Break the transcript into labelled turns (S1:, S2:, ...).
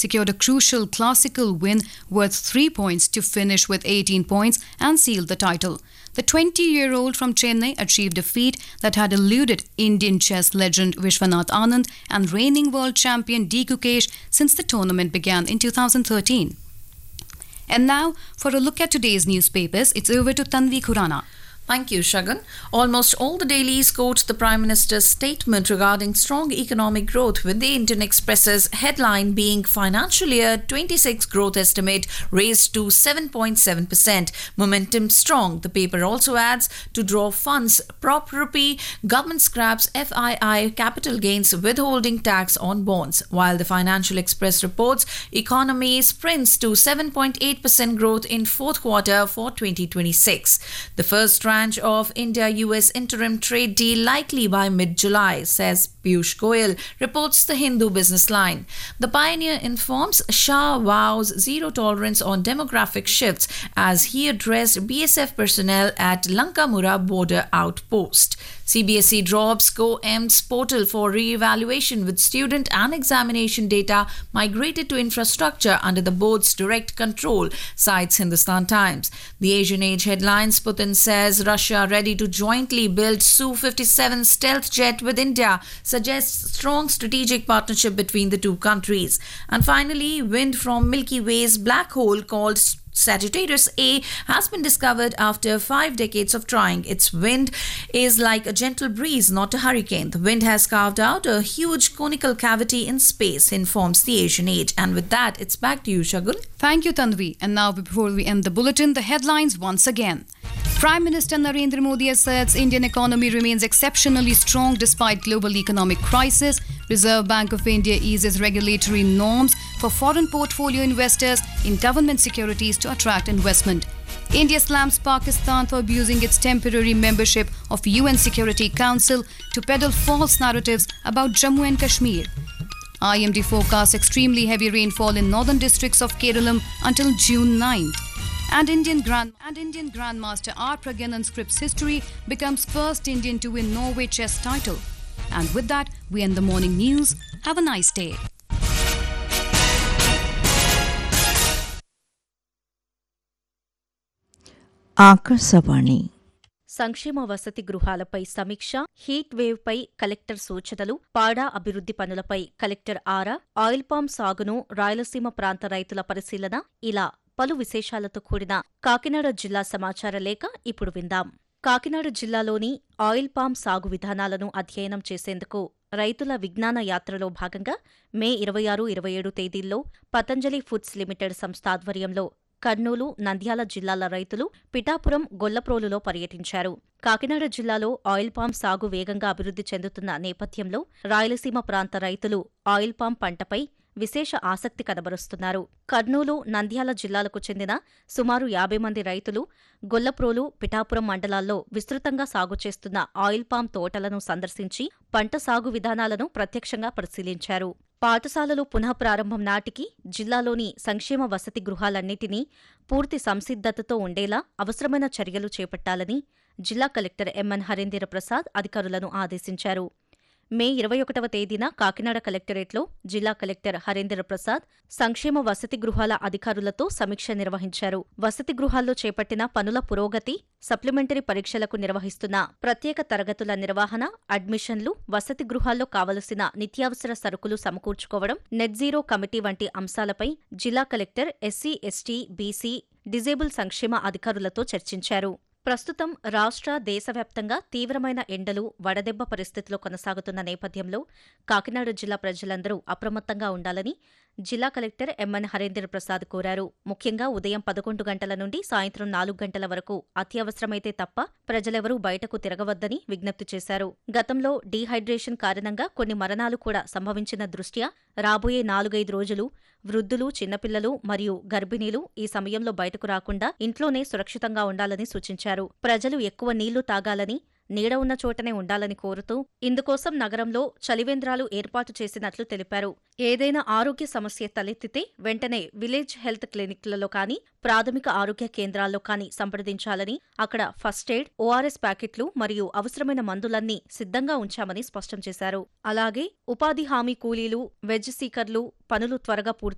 S1: secured a crucial classical win worth 3 points to finish with 18 points and seal the title. The 20-year-old from Chennai achieved a feat that had eluded Indian chess legend Vishwanath Anand and reigning world champion D. Gukesh since the tournament began in 2013. And now, for a look at today's newspapers, it's over to Tanvi Khurana.
S2: Thank you, Shagun. Almost all the dailies quote the Prime Minister's statement regarding strong economic growth, with the Indian Express's headline being Financial Year 26 growth estimate raised to 7.7%. Momentum strong. The paper also adds to draw funds, prop rupee, government scraps FII capital gains withholding tax on bonds. While the Financial Express reports economy sprints to 7.8% growth in fourth quarter for 2026. The first tranche of India-US interim trade deal likely by mid-July, says Piyush Goyal, reports the Hindu business line. The Pioneer informs Shah vows zero tolerance on demographic shifts as he addressed BSF personnel at Lankamura border outpost. CBSE drops COEM's portal for re-evaluation with student and examination data migrated to infrastructure under the board's direct control, cites Hindustan Times. The Asian Age headlines, Putin says Russia ready to jointly build Su-57 stealth jet with India, suggests strong strategic partnership between the two countries. And finally, wind from Milky Way's black hole called Sagittarius A has been discovered after 5 decades of trying. Its wind is like a gentle breeze, not a hurricane. The wind has carved out a huge conical cavity in space, informs the Asian Age. And with that, it's back to you, Shagun.
S1: Thank you, Tanvi. And now, before we end the bulletin, the headlines once again. Prime Minister Narendra Modi asserts Indian economy remains exceptionally strong despite global economic crisis. Reserve Bank of India eases regulatory norms for foreign portfolio investors in government securities to attract investment. India slams Pakistan for abusing its temporary membership of UN Security Council to peddle false narratives about Jammu and Kashmir. IMD forecasts extremely heavy rainfall in northern districts of Kerala until June 9th. And Indian Grandmaster R. Pragyanan scripts history, becomes first Indian to win Norway chess title. And with that, we end the morning news. Have a nice day.
S3: Akashvani
S4: సంక్షేమ వసతి గృహాలపై సమీక్ష, heat wave పై collector సూచనలు, పాడా అభివృద్ధి పనులపై collector ఆరా, oil palm సాగును రాయలసీమ ప్రాంత రైతుల పరిశీలన, ఇలా పలు విశేషాలతో కూడిన కాకినాడ జిల్లా సమాచార లేఖ ఇప్పుడు విందాం. కాకినాడ జిల్లాలోని ఆయిల్ పామ్ సాగు విధానాలను అధ్యయనం చేసేందుకు రైతుల విజ్ఞాన యాత్రలో భాగంగా మే 26-27 తేదీల్లో పతంజలి ఫుడ్స్ లిమిటెడ్ సంస్థ ఆధ్వర్యంలో కర్నూలు, నంద్యాల జిల్లాల రైతులు పిఠాపురం, గొల్లప్రోలులో పర్యటించారు. కాకినాడ జిల్లాలో ఆయిల్ పామ్ సాగు వేగంగా అభివృద్ధి చెందుతున్న నేపథ్యంలో రాయలసీమ ప్రాంత రైతులు ఆయిల్ పామ్ పంటపై విశేష ఆసక్తి కనబరుస్తున్నారు. కర్నూలు, నంద్యాల జిల్లాలకు చెందిన సుమారు 50 మంది రైతులు గొల్లప్రోలు, పిఠాపురం మండలాల్లో విస్తృతంగా సాగు చేస్తున్న ఆయిల్ పామ్ తోటలను సందర్శించి పంట సాగు విధానాలను ప్రత్యక్షంగా పరిశీలించారు. పాఠశాలలు పునః ప్రారంభం నాటికి జిల్లాలోని సంక్షేమ వసతి గృహాలన్నింటినీ పూర్తి సంసిద్ధతతో ఉండేలా అవసరమైన చర్యలు చేపట్టాలని జిల్లా కలెక్టర్ ఎంఎన్ హరేంద్ర ప్రసాద్ అధికారులను ఆదేశించారు. మే 21వ తేదీన కాకినాడ కలెక్టరేట్లో జిల్లా కలెక్టర్ హరేంద్ర ప్రసాద్ సంక్షేమ వసతి గృహాల అధికారులతో సమీక్ష నిర్వహించారు. వసతి గృహాల్లో చేపట్టిన పనుల పురోగతి, సప్లిమెంటరీ పరీక్షలకు నిర్వహిస్తున్న ప్రత్యేక తరగతుల నిర్వహణ, అడ్మిషన్లు, వసతి గృహాల్లో కావలసిన నిత్యావసర సరుకులు సమకూర్చుకోవడం, నెట్ జీరో కమిటీ వంటి అంశాలపై జిల్లా collector SC, ST, BC, disable సంక్షేమ అధికారులతో చర్చించారు. ప్రస్తుతం రాష్ట్ర, దేశవ్యాప్తంగా తీవ్రమైన ఎండలు, వడదెబ్బ పరిస్థితులు కొనసాగుతున్న నేపథ్యంలో కాకినాడ జిల్లా ప్రజలందరూ అప్రమత్తంగా ఉండాలని జిల్లా కలెక్టర్ ఎంఎన్ హరేంద్ర ప్రసాద్ కోరారు. ముఖ్యంగా ఉదయం 11 గంటల నుండి సాయంత్రం 4 గంటల వరకు అత్యవసరమైతే తప్ప ప్రజలెవరూ బయటకు తిరగవద్దని విజ్ఞప్తి చేశారు. గతంలో డీహైడ్రేషన్ కారణంగా కొన్ని మరణాలు కూడా సంభవించిన దృష్ట్యా రాబోయే 4-5 రోజులు వృద్ధులు, చిన్నపిల్లలు మరియు గర్భిణీలు ఈ సమయంలో బయటకు రాకుండా ఇంట్లోనే సురక్షితంగా ఉండాలని సూచించారు. ప్రజలు ఎక్కువ నీళ్లు తాగాలని, నీడ ఉన్న చోటనే ఉండాలని కోరుతూ ఇందుకోసం నగరంలో చలివేంద్రాలు ఏర్పాటు చేసినట్లు తెలిపారు. ఏదైనా ఆరోగ్య సమస్య తలెత్తితే వెంటనే విలేజ్ హెల్త్ క్లినిక్లలో కానీ, ప్రాథమిక ఆరోగ్య కేంద్రాల్లో కానీ సంప్రదించాలని, అక్కడ ఫస్ట్ ఎయిడ్, ఓఆర్ఎస్ ప్యాకెట్లు మరియు అవసరమైన మందులన్నీ సిద్ధంగా ఉంచామని స్పష్టం చేశారు. అలాగే ఉపాధి హామీ కూలీలు, వెజ్ సీకర్లు పనులు త్వరగా పూర్తి